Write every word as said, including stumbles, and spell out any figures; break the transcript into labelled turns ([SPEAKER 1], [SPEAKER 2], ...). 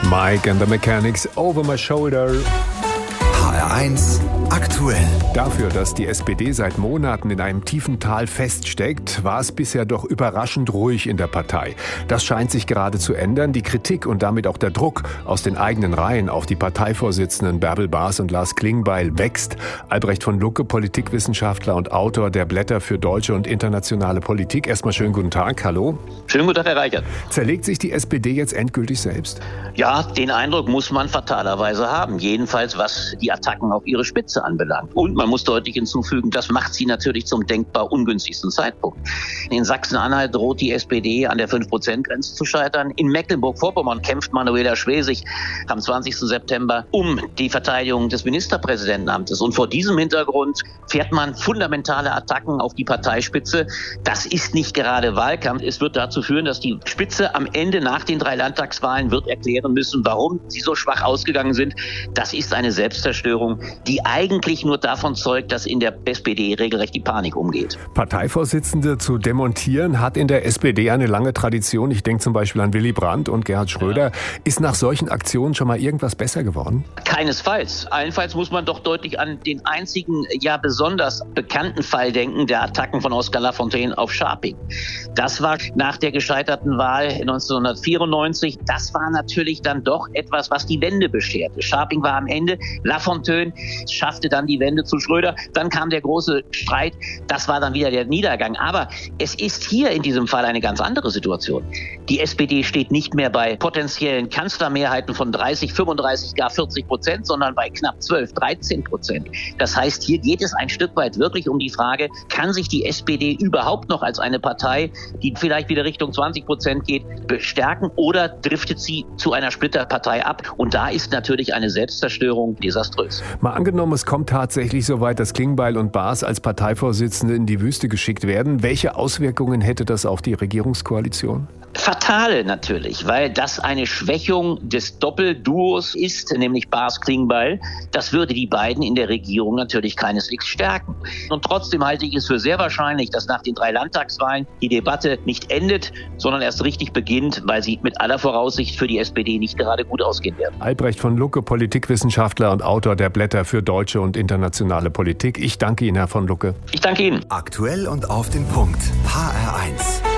[SPEAKER 1] Mike and the Mechanics, Over My Shoulder.
[SPEAKER 2] H R eins aktuell.
[SPEAKER 1] Dafür, dass die S P D seit Monaten in einem tiefen Tal feststeckt, war es bisher doch überraschend ruhig in der Partei. Das scheint sich gerade zu ändern. Die Kritik und damit auch der Druck aus den eigenen Reihen auf die Parteivorsitzenden Bärbel Baas und Lars Klingbeil wächst. Albrecht von Lucke, Politikwissenschaftler und Autor der Blätter für deutsche und internationale Politik. Erstmal schönen guten Tag, hallo.
[SPEAKER 3] Schönen guten Tag, Herr Reichert.
[SPEAKER 1] Zerlegt sich die S P D jetzt endgültig selbst?
[SPEAKER 3] Ja, den Eindruck muss man fatalerweise haben. Jedenfalls, was die Attacken auf ihre Spitze anbelangt. Und man muss deutlich hinzufügen, das macht sie natürlich zum denkbar ungünstigsten Zeitpunkt. In Sachsen-Anhalt droht die S P D an der fünf Prozent Grenze zu scheitern. In Mecklenburg-Vorpommern kämpft Manuela Schwesig am zwanzigsten September um die Verteidigung des Ministerpräsidentenamtes. Und vor diesem Hintergrund fährt man fundamentale Attacken auf die Parteispitze. Das ist nicht gerade Wahlkampf. Es wird dazu führen, dass die Spitze am Ende nach den drei Landtagswahlen wird erklären müssen, warum sie so schwach ausgegangen sind. Das ist eine Selbstzerstörung, die eigentlich nur davon zeugt, dass in der S P D regelrecht die Panik umgeht.
[SPEAKER 1] Parteivorsitzende zu demontieren hat in der S P D eine lange Tradition. Ich denke zum Beispiel an Willy Brandt und Gerhard Schröder. Ja. Ist nach solchen Aktionen schon mal irgendwas besser geworden?
[SPEAKER 3] Keinesfalls. Allenfalls muss man doch deutlich an den einzigen, ja besonders bekannten Fall denken, der Attacken von Oskar Lafontaine auf Scharping. Das war nach der gescheiterten Wahl neunzehnhundertvierundneunzig. Das war natürlich dann doch etwas, was die Wende bescherte. Scharping war am Ende, Lafontaine schaffte dann die Wende zu Schröder, dann kam der große Streit, das war dann wieder der Niedergang. Aber es ist hier in diesem Fall eine ganz andere Situation. Die S P D steht nicht mehr bei potenziellen Kanzlermehrheiten von dreißig, fünfunddreißig, gar vierzig Prozent, sondern bei knapp zwölf, dreizehn Prozent. Das heißt, hier geht es ein Stück weit wirklich um die Frage, kann sich die S P D überhaupt noch als eine Partei, die vielleicht wieder Richtung zwanzig Prozent geht, bestärken oder driftet sie zu einer Splitterpartei ab? Und da ist natürlich eine Selbstzerstörung desaströs.
[SPEAKER 1] Mal angenommen, es kommt tatsächlich so weit, dass Klingbeil und Baas als Parteivorsitzende in die Wüste geschickt werden. Welche Auswirkungen hätte das auf die Regierungskoalition?
[SPEAKER 3] Fatale natürlich, weil das eine Schwächung des Doppelduos ist, nämlich Baas-Klingbeil. Das würde die beiden in der Regierung natürlich keineswegs stärken. Und trotzdem halte ich es für sehr wahrscheinlich, dass nach den drei Landtagswahlen die Debatte nicht endet, sondern erst richtig beginnt, weil sie mit aller Voraussicht für die S P D nicht gerade gut ausgehen wird.
[SPEAKER 1] Albrecht von Lucke, Politikwissenschaftler und Autor der Blätter für deutsche und internationale Politik. Ich danke Ihnen, Herr von Lucke.
[SPEAKER 3] Ich danke Ihnen.
[SPEAKER 2] Aktuell und auf den Punkt. H R eins.